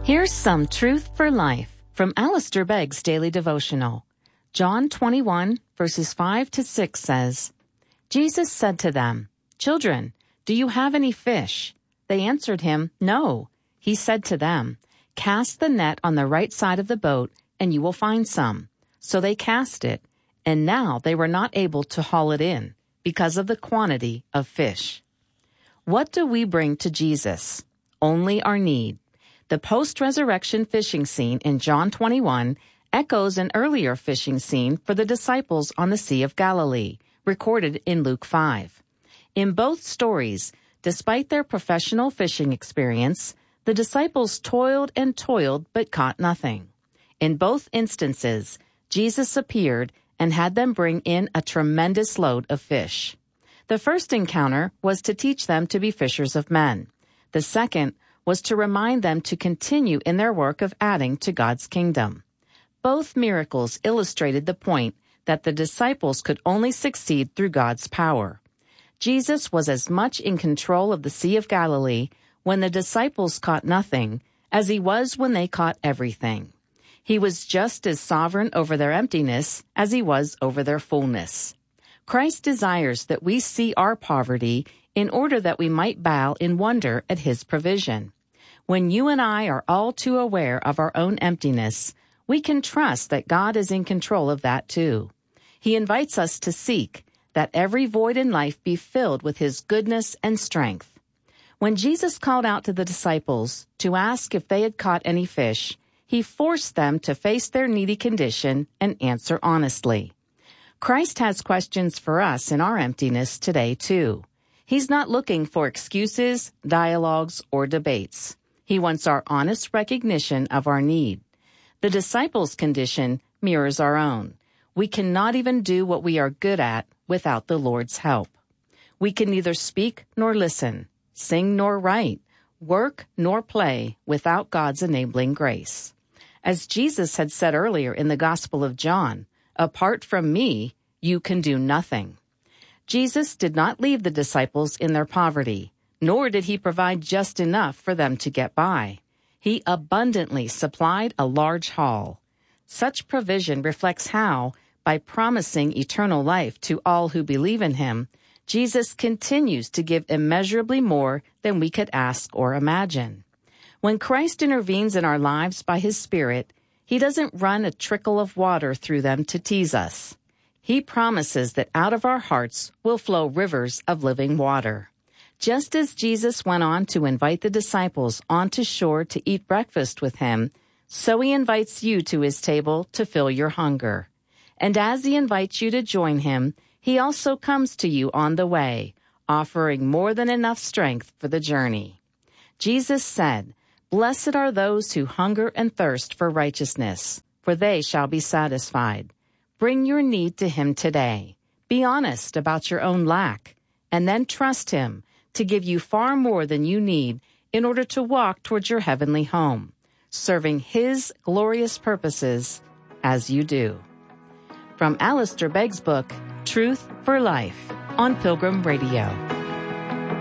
Here's some truth for life from Alistair Begg's Daily Devotional. John 21, verses 5 to 6 says, Jesus said to them, "Children, do you have any fish?" They answered him, "No." He said to them, "Cast the net on the right side of the boat, and you will find some." So they cast it, and now they were not able to haul it in because of the quantity of fish. What do we bring to Jesus? Only our need. The post-resurrection fishing scene in John 21 echoes an earlier fishing scene for the disciples on the Sea of Galilee, recorded in Luke 5. In both stories, despite their professional fishing experience, the disciples toiled and toiled but caught nothing. In both instances, Jesus appeared and had them bring in a tremendous load of fish. The first encounter was to teach them to be fishers of men. The second was to remind them to continue in their work of adding to God's kingdom. Both miracles illustrated the point that the disciples could only succeed through God's power. Jesus was as much in control of the Sea of Galilee when the disciples caught nothing as he was when they caught everything. He was just as sovereign over their emptiness as he was over their fullness. Christ desires that we see our poverty in order that we might bow in wonder at his provision. When you and I are all too aware of our own emptiness, we can trust that God is in control of that too. He invites us to seek that every void in life be filled with his goodness and strength. When Jesus called out to the disciples to ask if they had caught any fish, he forced them to face their needy condition and answer honestly. Christ has questions for us in our emptiness today too. He's not looking for excuses, dialogues, or debates. He wants our honest recognition of our need. The disciples' condition mirrors our own. We cannot even do what we are good at without the Lord's help. We can neither speak nor listen, sing nor write, work nor play without God's enabling grace. As Jesus had said earlier in the Gospel of John, "Apart from me, you can do nothing." Jesus did not leave the disciples in their poverty, nor did he provide just enough for them to get by. He abundantly supplied a large haul. Such provision reflects how, by promising eternal life to all who believe in him, Jesus continues to give immeasurably more than we could ask or imagine. When Christ intervenes in our lives by his Spirit, he doesn't run a trickle of water through them to tease us. He promises that out of our hearts will flow rivers of living water. Just as Jesus went on to invite the disciples onto shore to eat breakfast with him, so he invites you to his table to fill your hunger. And as he invites you to join him, he also comes to you on the way, offering more than enough strength for the journey. Jesus said, "Blessed are those who hunger and thirst for righteousness, for they shall be satisfied." Bring your need to him today. Be honest about your own lack, and then trust him to give you far more than you need in order to walk towards your heavenly home, serving his glorious purposes as you do. From Alistair Begg's book, Truth for Life, on Pilgrim Radio.